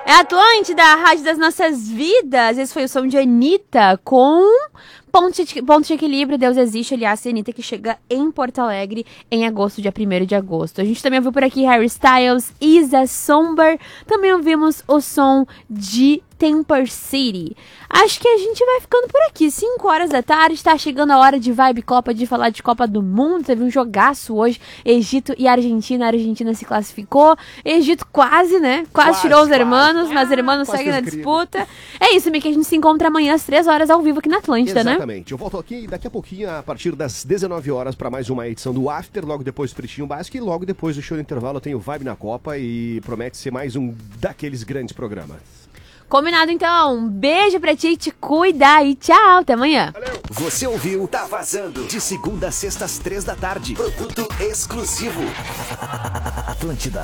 É Atlântida, a rádio das nossas vidas. Esse foi o som de Anitta com Ponto de Equilíbrio, Deus Existe. Aliás, a Anitta que chega em Porto Alegre em agosto, dia 1º de agosto. A gente também ouviu por aqui Harry Styles, Isa Somber. Também ouvimos o som de Temper City. Acho que a gente vai ficando por aqui. 5 horas da tarde, tá chegando a hora de Vibe Copa, de falar de Copa do Mundo. Teve um jogaço hoje, Egito e Argentina. A Argentina se classificou. Egito quase, né? Quase tirou os hermanos, mas os hermanos seguem na disputa. É isso, Mickey. A gente se encontra amanhã às 3 horas ao vivo aqui na Atlântida, né? Exatamente. Eu volto aqui daqui a pouquinho, a partir das 19 horas, para mais uma edição do After, logo depois do Pretinho Básico e logo depois do show do intervalo tem o Vibe na Copa e promete ser mais um daqueles grandes programas. Combinado, então. Um beijo pra ti, te cuida e tchau. Até amanhã. Valeu. Você ouviu Tá Vazando, de segunda a sexta às 3 da tarde. Produto exclusivo. Atlântida.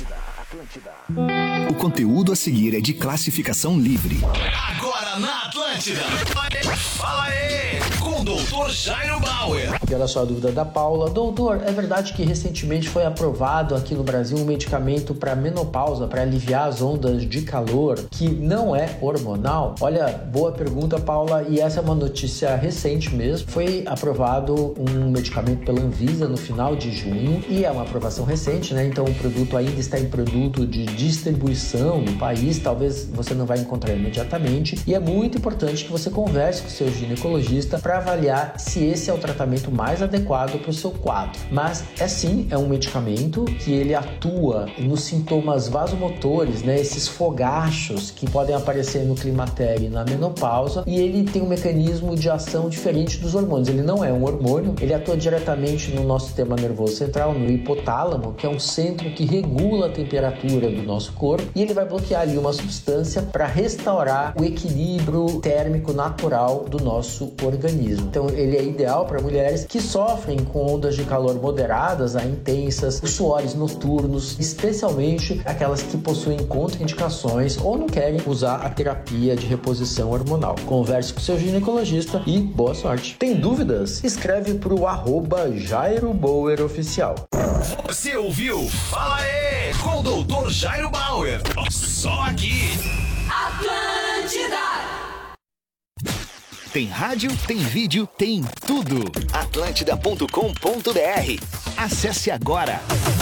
O conteúdo a seguir é de classificação livre. Agora na Atlântida. Fala aí, com o Dr. Jairo Bauer. E olha só a dúvida da Paula. Doutor, é verdade que recentemente foi aprovado aqui no Brasil um medicamento para menopausa, para aliviar as ondas de calor, que não é hormonal? Olha, boa pergunta, Paula, e essa é uma notícia recente mesmo. Foi aprovado um medicamento pela Anvisa no final de junho, e é uma aprovação recente, né? Então o produto ainda está em produto de distribuição no país, talvez você não vai encontrar imediatamente, e é muito importante que você converse com o seu ginecologista para avaliar se esse é o tratamento mais adequado para o seu quadro. Mas é um medicamento que ele atua nos sintomas vasomotores, né, esses fogachos que podem aparecer no climatério e na menopausa, e ele tem um mecanismo de ação diferente dos hormônios. Ele não é um hormônio, ele atua diretamente no nosso sistema nervoso central, no hipotálamo, que é um centro que regula a temperatura do nosso corpo, e ele vai bloquear ali uma substância para restaurar o equilíbrio térmico natural do nosso organismo. Então ele é ideal para mulheres que sofrem com ondas de calor moderadas a intensas, os suores noturnos, especialmente aquelas que possuem contraindicações ou não querem usar a terapia de reposição hormonal. Converse com seu ginecologista e boa sorte. Tem dúvidas? Escreve pro @Jairo Bauer Oficial. Você ouviu? Fala aí, com o Dr. Jairo Bauer. Só aqui. Atlântida. Tem rádio, tem vídeo, tem tudo. Atlântida.com.br. Acesse agora.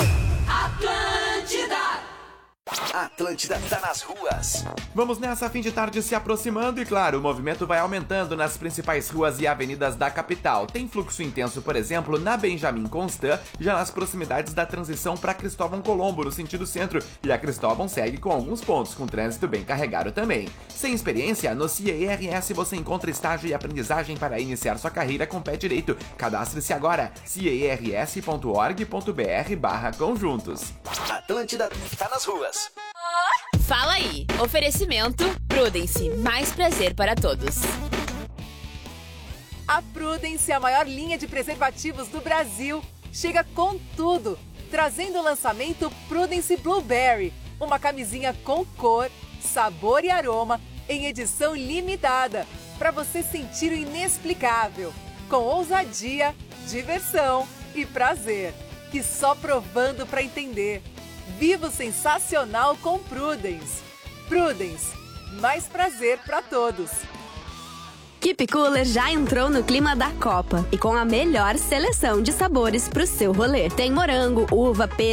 Atlântida tá nas ruas. Vamos nessa, fim de tarde se aproximando e claro, o movimento vai aumentando nas principais ruas e avenidas da capital. Tem fluxo intenso, por exemplo, na Benjamin Constant, já nas proximidades da transição para Cristóvão Colombo, no sentido centro, e a Cristóvão segue com alguns pontos, com trânsito bem carregado também. Sem experiência, no CIERS você encontra estágio e aprendizagem para iniciar sua carreira com pé direito. Cadastre-se agora, ciers.org.br/conjuntos. Atlântida tá nas ruas. Fala aí, oferecimento Prudence, mais prazer para todos. A Prudence, a maior linha de preservativos do Brasil, chega com tudo, trazendo o lançamento Prudence Blueberry, uma camisinha com cor, sabor e aroma em edição limitada, para você sentir o inexplicável, com ousadia, diversão e prazer, que só provando para entender. Viva o sensacional com Prudence. Prudence, mais prazer para todos. Keep Cooler já entrou no clima da Copa e com a melhor seleção de sabores pro seu rolê. Tem morango, uva, pera,